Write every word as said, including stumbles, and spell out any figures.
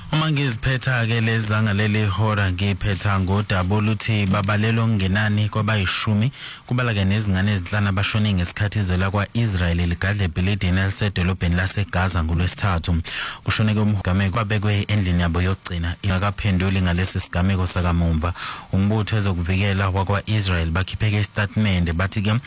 Uma ngiziphetha ke lezanga leli hora ngiphetha ngodaba oluthi babalelo ngenani kwabayishumi kubala ke nezingane ezinhlanu abashone ngesikhathi izela kwaIsrael ligadle ebhilidini elisedolobheni laseGaza ngolwesithathu. Kushone ke umgameko babekwe endlini yabo yokugcina ingakaphenduli ngalesi sigameko sakamumva. Umbutho ezokuvikela wakwaIsrael bakhiphe ke istatement bathi ke